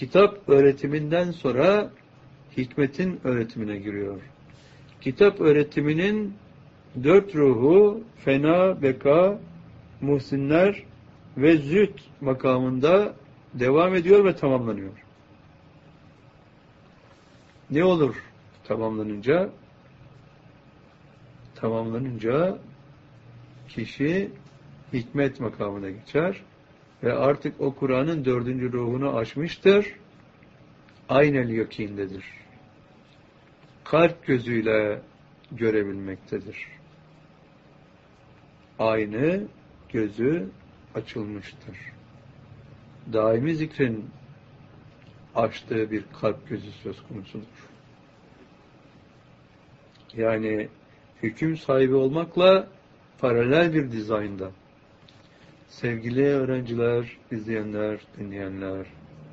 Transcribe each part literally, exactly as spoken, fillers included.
Kitap öğretiminden sonra hikmetin öğretimine giriyor. Kitap öğretiminin dört ruhu fena, beka, muhsinler ve zühd makamında devam ediyor ve tamamlanıyor. Ne olur tamamlanınca? Tamamlanınca kişi hikmet makamına geçer ve artık o Kur'an'ın dördüncü ruhunu aşmıştır. Aynel yakindedir. Kalp gözüyle görebilmektedir. Aynı gözü açılmıştır. Daimi zikrin açtığı bir kalp gözü söz konusudur. Yani hüküm sahibi olmakla paralel bir dizaynda. Sevgili öğrenciler, izleyenler, dinleyenler,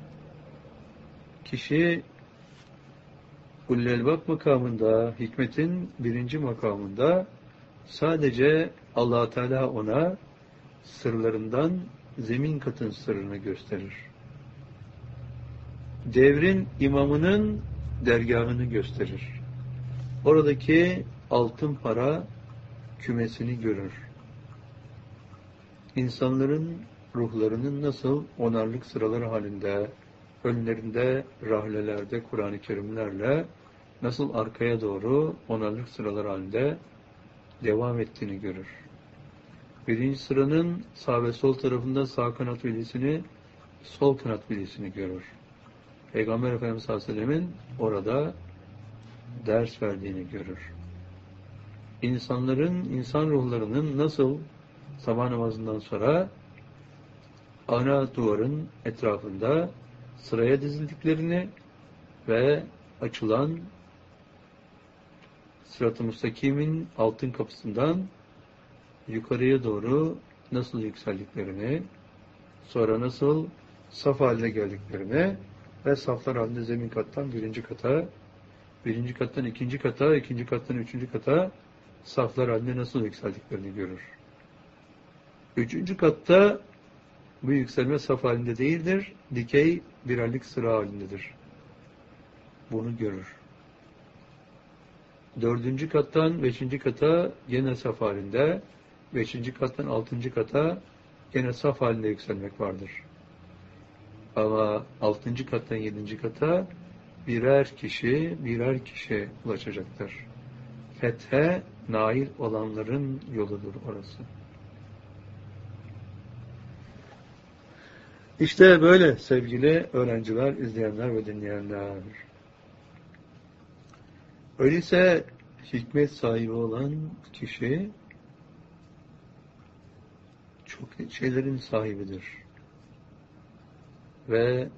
kişi Ullel-Bab makamında, hikmetin birinci makamında sadece Allah Teala ona sırlarından zemin katın sırrını gösterir. Devrin imamının dergahını gösterir. Oradaki altın para kümesini görür. İnsanların ruhlarının nasıl onarlık sıraları halinde, önlerinde rahlelerde, Kur'an-ı Kerimlerle nasıl arkaya doğru onarlık sıraları halinde devam ettiğini görür. Birinci sıranın sağ ve sol tarafında sağ kanat velisini, sol kanat velisini görür. Peygamber Efendimiz sallallahu aleyhi ve sellemin orada ders verdiğini görür. İnsanların, insan ruhlarının nasıl sabah namazından sonra ana duvarın etrafında sıraya dizildiklerini ve açılan Sırat-ı Müstakim'in altın kapısından yukarıya doğru nasıl yükseldiklerini, sonra nasıl saf haline geldiklerini ve saflar halinde zemin kattan birinci kata, birinci kattan ikinci kata, ikinci kattan üçüncü kata saflar halinde nasıl yükseldiklerini görür. Üçüncü katta bu yükselme saf halinde değildir, dikey birerlik sıra halindedir. Bunu görür. Dördüncü kattan beşinci kata gene saf halinde, beşinci kattan altıncı kata gene saf halinde yükselmek vardır. Ama altıncı kattan yedinci kata birer kişi, birer kişi ulaşacaktır. Fethe nail olanların yoludur orası. İşte böyle sevgili öğrenciler, izleyenler ve dinleyenler. Öyleyse hikmet sahibi olan kişi çok şeylerin sahibidir. Ve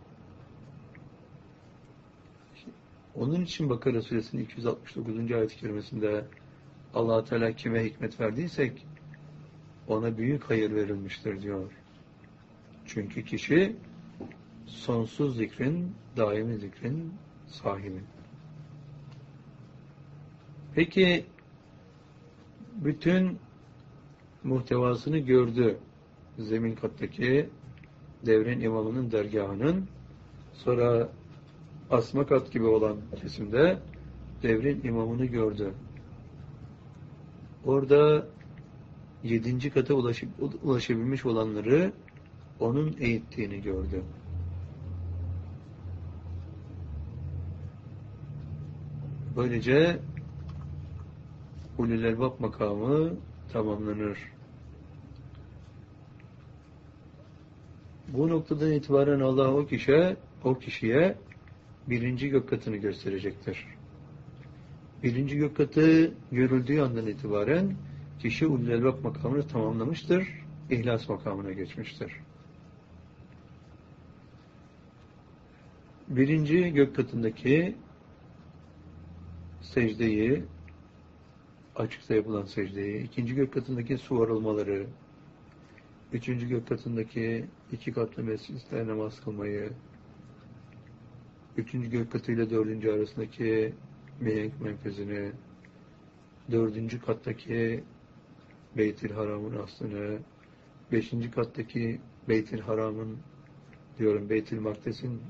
onun için Bakara Suresinin iki yüz altmış dokuzuncu ayet-i kerimesinde Allah Teala kime hikmet verdiysek ona büyük hayır verilmiştir diyor. Çünkü kişi sonsuz zikrin, daimi zikrin sahibi. Peki bütün muhtevasını gördü. Zemin kattaki devrin imamının dergahının, sonra asma kat gibi olan kesimde devrin imamını gördü. Orada yedinci kata ulaşıp, ulaşabilmiş olanları onun eğittiğini gördü. Böylece Ulul-Elbab makamı tamamlanır. Bu noktadan itibaren Allah o kişiye, o kişiye birinci gök katını gösterecektir. Birinci gök katı görüldüğü andan itibaren kişi Ulul-Elbab makamını tamamlamıştır, İhlas makamına geçmiştir. Birinci gök katındaki secdeyi, açıkta yapılan secdeyi, ikinci gök katındaki su arılmaları, üçüncü gök katındaki iki katlı mescitte namaz kılmayı, üçüncü gök katıyla dördüncü arasındaki mihenk menfezini, dördüncü kattaki Beyt-i Haram'ın aslını, beşinci kattaki Beyt-i Haram'ın diyorum Beyt-i Makdes'in